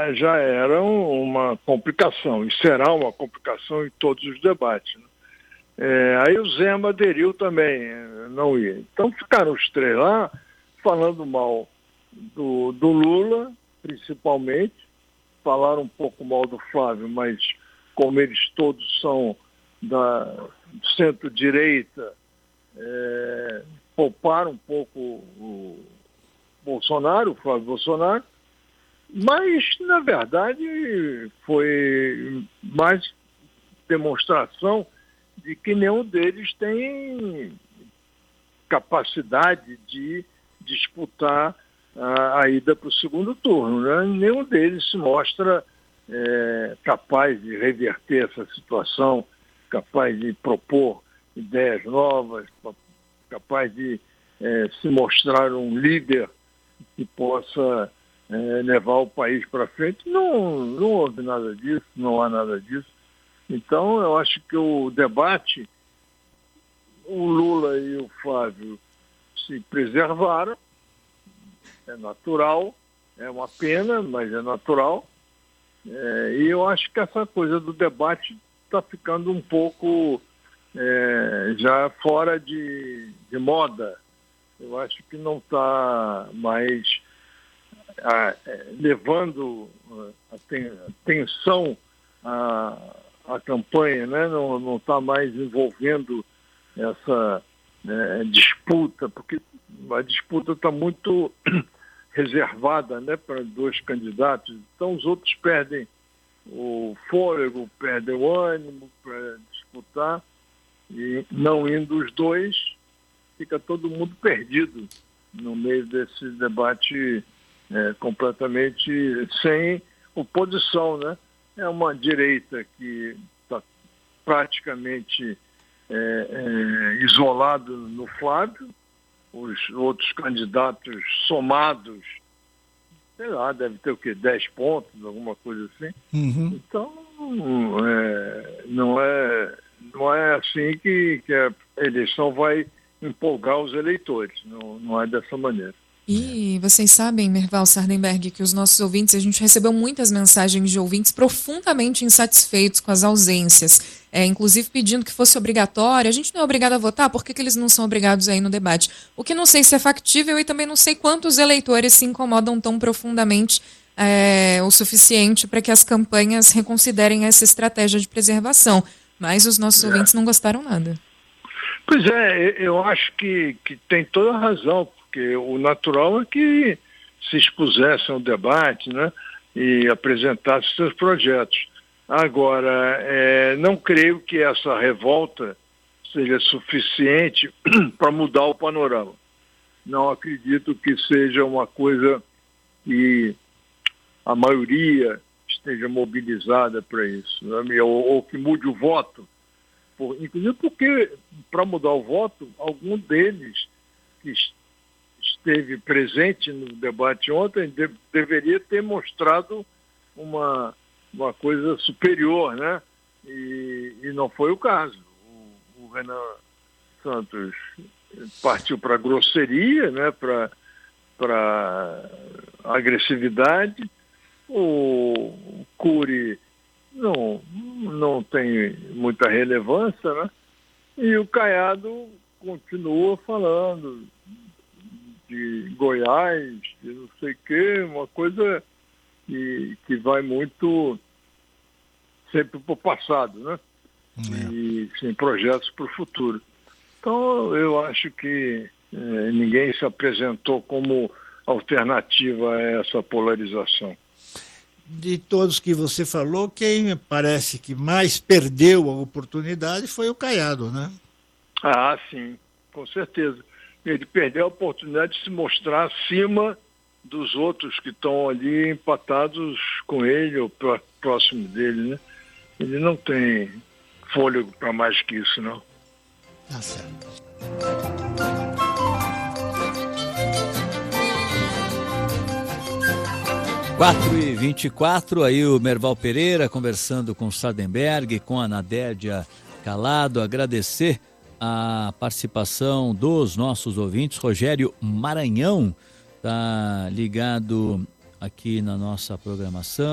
já era uma complicação, e será uma complicação em todos os debates, né? Aí o Zema aderiu também, não ia. Então ficaram os três lá falando mal do Lula, principalmente, falaram um pouco mal do Flávio, mas como eles todos são da centro-direita, pouparam um pouco o Bolsonaro, o Flávio Bolsonaro, mas, na verdade, foi mais demonstração de que nenhum deles tem capacidade de disputar a ida para o segundo turno, né? Nenhum deles se mostra capaz de reverter essa situação, capaz de propor ideias novas, capaz de se mostrar um líder que possa levar o país para frente. Não houve nada disso, não há nada disso. Então, eu acho que o debate, o Lula e o Flávio se preservaram, é natural, é uma pena, mas é natural. E eu acho que essa coisa do debate está ficando um pouco já fora de moda. Eu acho que não está mais levando atenção à campanha, né? Não está mais envolvendo essa disputa, porque a disputa está muito reservada, né, para dois candidatos. Então os outros perdem o fôlego, perdem o ânimo para disputar, e não indo os dois, fica todo mundo perdido no meio desse debate completamente sem oposição, né? É uma direita que está praticamente isolado no Flávio, os outros candidatos somados, sei lá, deve ter o quê? 10 pontos, alguma coisa assim. Uhum. Então, não é assim que a eleição vai empolgar os eleitores, não é dessa maneira. E vocês sabem, Merval Sardenberg, que os nossos ouvintes, a gente recebeu muitas mensagens de ouvintes profundamente insatisfeitos com as ausências, inclusive pedindo que fosse obrigatório. A gente não é obrigado a votar, por que eles não são obrigados aí no debate? O que não sei se é factível e também não sei quantos eleitores se incomodam tão profundamente o suficiente para que as campanhas reconsiderem essa estratégia de preservação. Mas os nossos ouvintes não gostaram nada. Pois eu acho que tem toda a razão, porque o natural é que se expusessem ao debate, né, e apresentassem seus projetos. Agora, não creio que essa revolta seja suficiente para mudar o panorama. Não acredito que seja uma coisa que a maioria esteja mobilizada para isso, né, ou que mude o voto. Inclusive porque, para mudar o voto, algum deles que esteve presente no debate ontem deveria ter mostrado uma coisa superior, né? E não foi o caso. O Renan Santos partiu para grosseria, né? Para agressividade. O Cury não tem muita relevância, né? E o Caiado continua falando de Goiás, de não sei o quê, uma coisa que vai muito sempre para o passado, né? E sem projetos para o futuro. Então, eu acho que ninguém se apresentou como alternativa a essa polarização. De todos que você falou, quem me parece que mais perdeu a oportunidade foi o Caiado, né? Ah, sim, com certeza. Ele perdeu a oportunidade de se mostrar acima dos outros que estão ali empatados com ele ou próximo dele, né? Ele não tem fôlego para mais que isso, não. Tá certo. 4h24, aí o Merval Pereira conversando com o Sardenberg, com a Nadédia Calado, agradecer a participação dos nossos ouvintes. Rogério Maranhão está ligado aqui na nossa programação.